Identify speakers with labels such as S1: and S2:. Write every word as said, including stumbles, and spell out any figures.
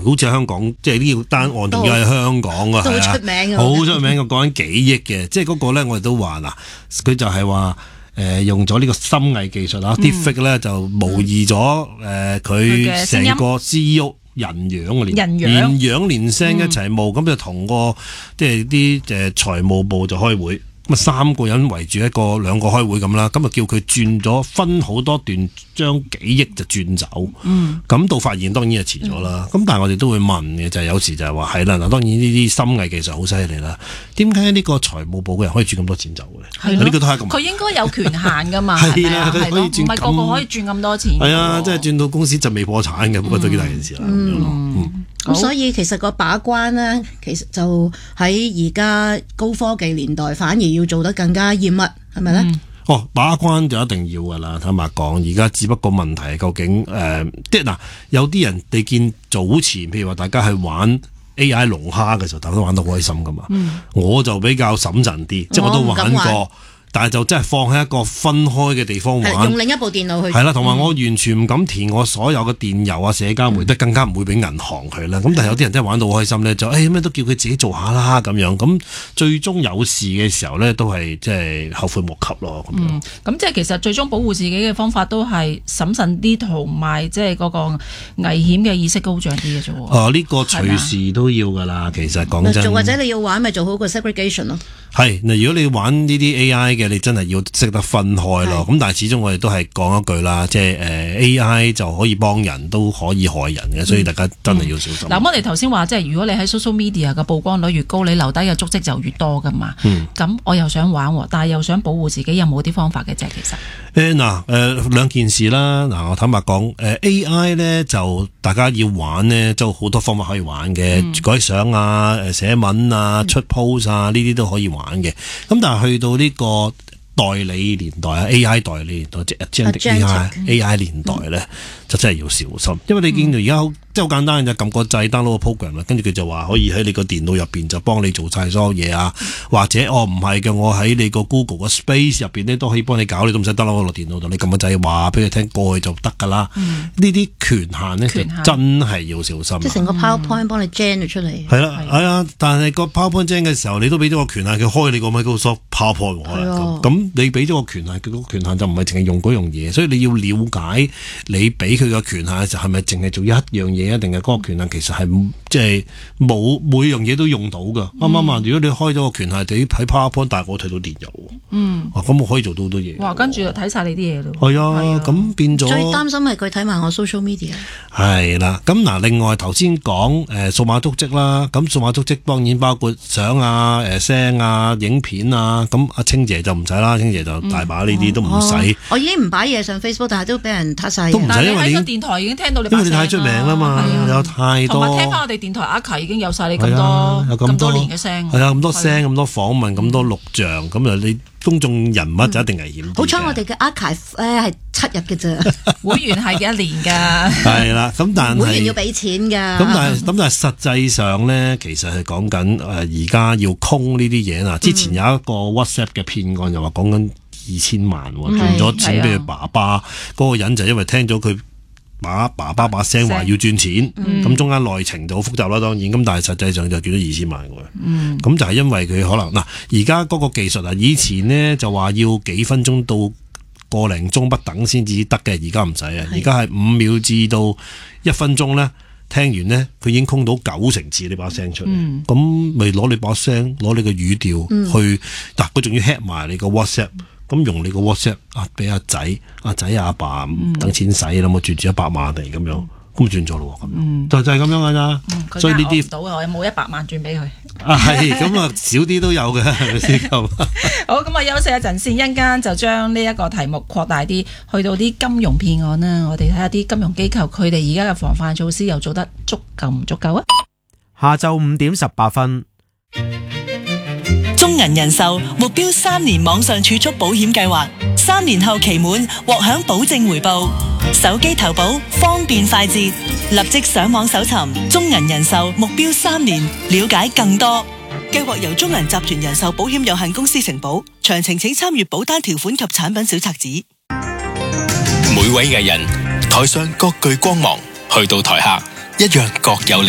S1: 好似香港即係呢個單案仲要係香港啊，
S2: 都好出名
S1: 好出名嘅，講緊幾億嘅，即係嗰個咧我哋都話嗱，佢就係話。誒、呃、用咗呢個深偽技術啊 ，deepfake 咧就模擬咗誒佢成個 C E O 人樣嘅連連樣連聲一齊模，咁、嗯、就同個即係啲誒財務部就開會，咁啊三個人圍住一個兩個開會咁啦，咁啊叫佢轉咗分好多段，將幾億就轉走。嗯，咁到發現當然係遲咗啦。咁、嗯、但係我哋都會問嘅就係、是、有時就係話係啦，嗱當然呢啲深偽技術好犀利啦。點解呢個財務部嘅人可以轉咁多錢走嘅？係呢個都係一個問題。
S2: 佢應該有權限㗎嘛？係啦，係咯，唔係個個可以轉咁多錢。
S1: 係啊，即係轉到公司就未破產嘅，不過都幾大件事啦。
S2: 咁所以其實個把關呢，其實就喺而家高科技年代，反而要做得更加嚴密，係咪咧？嗯
S1: 哦，把關就一定要噶啦，坦白講，而家只不過問題究竟誒，即係嗱，有啲人你見早前，譬如話大家係玩 A I 龍蝦嘅時候，大家都玩得好開心噶嘛。嗯、我就比較審慎啲，即係我都玩過。但係就真係放喺一個分開嘅地方玩，
S2: 用另一部電腦去。
S1: 係啦，同埋我完全唔敢填我所有嘅電郵啊、社交媒體，更加唔會俾銀行佢啦。咁、嗯、但係有啲人真係玩到好開心咧，就誒咩都叫佢自己做下啦咁樣。咁最終有事嘅時候咧，都係即係後悔莫及咯。咁樣。
S2: 咁即係其實最終保護自己嘅方法都係審慎啲，同埋即係嗰個危險嘅意識高漲啲嘅啫。
S1: 哦，呢、這個隨時都要㗎啦。其實講真，
S2: 或者你要玩咪做好個 segregation 咯。
S1: 係嗱，如果你玩呢啲 A I 嘅，你真係要識得分開咯。咁但係始終我哋都係講一句啦，即係誒 A I 就可以幫人，都可以害人嘅，所以大家真係要小心。嗱、
S2: 嗯，嗯、我哋頭先話即係如果你喺 social media 嘅曝光率越高，你留低嘅足跡就越多噶嘛。咁、嗯、我又想玩，但係又想保護自己，有冇啲方法嘅啫？其實
S1: 誒嗱誒兩件事啦。嗱，我坦白講，誒 A I 咧就大家要玩呢，就好多方法可以玩嘅，嗯、改相啊、誒寫文啊、出 post 啊呢啲都可以玩嘅。咁但係去到呢個代理年代啊 ，A I 代理年代即係 Agentic A I 年代咧，嗯、就真係要小心，因為你見到而家好即係好簡單嘅，就撳個掣 download 個 program 啦，跟住佢就話可以喺你個電腦入邊就幫你做晒所有嘢啊，或者哦唔係嘅，我喺你個 Google 個 Space 入邊咧都可以幫你搞，你都唔使 download 落電腦度，你撳個掣話俾佢聽過去就得噶啦。呢啲、嗯、權限咧就真係要小心。即係
S2: 成個 PowerPoint 幫你 gen 咗出嚟。
S1: 係啦，係啊，但係個 PowerPoint gen 嘅時候，你都俾咗個權限，佢開你個 Microsoft PowerPoint 咁，咁你俾咗個權限，佢個權限就唔係淨係用嗰樣嘢，所以你要了解你俾佢個權限嘅時候係咪淨係做一樣嘢？一定係嗰個權限其實係即係冇每樣嘢都用到噶，啱唔啱啊？如果你開咗個權限，你喺 PowerPoint，但係我睇到電郵，嗯，咁、啊、我可以做到好多嘢。哇，
S2: 跟住就睇晒你啲嘢咯。
S1: 係啊，咁、啊、變咗。最
S2: 擔心係佢睇埋我 social media。
S1: 係啦，咁嗱，另外頭先講誒數碼足跡啦，咁數碼足跡當然包括相啊、誒、呃、聲啊、影片啊，咁阿清姐就唔使啦，清姐就大把呢啲都唔使、嗯哦。我已經唔擺嘢上 Facebook，但係都俾人撻晒。都唔使，因為你喺個電台已經聽到你。因為你太出名啦嘛。有太多，同埋聽翻我哋電台阿奇已經有晒你咁多咁多年嘅聲，係啊，咁多聲咁多訪問咁多錄像，咁啊你公眾人物就一定危險。好彩我哋嘅阿奇咧係七日嘅啫，會員係幾一年噶。係啦，咁但係會員要俾錢噶。咁但係咁但係實際上咧，其實係講緊誒而家要空呢啲嘢啦。之前有一個 WhatsApp 嘅騙案，又話講緊二千萬轉咗錢俾佢爸爸，嗰個人就因為聽咗佢。把爸爸把聲話要轉錢，咁、嗯、中間內情就好複雜啦，當然，咁但係實際上就轉咗二千萬嘅，咁、嗯、就係因為佢可能嗱，而家嗰個技術啊，以前呢就話要幾分鐘到個零鐘不等先至得嘅，而家唔使啊，而家係五秒至到一分鐘咧，聽完呢，佢已經空到九成次你把聲出嚟，咁咪攞你把聲，攞你個語調、嗯、去，嗱佢仲要 hack 埋你個 WhatsApp。咁用你個 WhatsApp 啊，俾阿仔、阿仔阿爸等錢使啦，我轉住一百萬嚟咁樣，咁轉咗咯，咁樣就就係咁樣噶咋。所以呢啲唔到啊，我有冇一百萬轉俾佢？啊係，咁啊少啲都有嘅，係咪先咁？好，咁啊休息一陣先，一陣間就將呢一個題目擴大啲，去到啲金融騙案啦。我哋睇下啲金融機構佢哋而家嘅防範措施又做得足夠唔足夠啊？
S3: 下晝五點十八分。
S4: 中銀人壽目標三年網上儲蓄保險計劃，三年後期滿獲享保證回報，手機投保方便快捷，立即上網搜尋中銀人壽目標三年，了解更多。計劃由中銀集團人壽保險有限公司承保，詳情請參閱保單條款及產品小冊子。每位藝人台上各具光芒，去到台下一樣各有力